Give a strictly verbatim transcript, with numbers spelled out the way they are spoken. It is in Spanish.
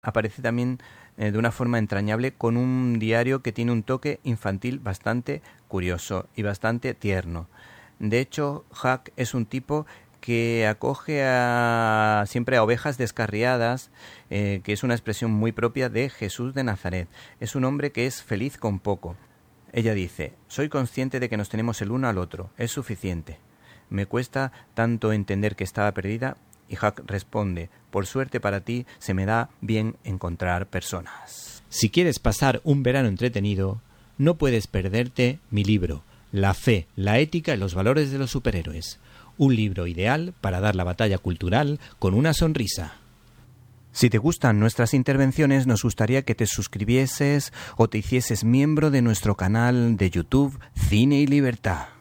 aparece también eh, de una forma entrañable con un diario que tiene un toque infantil bastante curioso y bastante tierno. De hecho, Huck es un tipo que acoge a, siempre a ovejas descarriadas, eh, que es una expresión muy propia de Jesús de Nazaret. Es un hombre que es feliz con poco. Ella dice: soy consciente de que nos tenemos el uno al otro, es suficiente. Me cuesta tanto entender que estaba perdida. Y Huck responde: por suerte para ti, se me da bien encontrar personas. Si quieres pasar un verano entretenido, no puedes perderte mi libro, La fe, la ética y los valores de los superhéroes. Un libro ideal para dar la batalla cultural con una sonrisa. Si te gustan nuestras intervenciones, nos gustaría que te suscribieses o te hicieses miembro de nuestro canal de YouTube Cine y Libertad.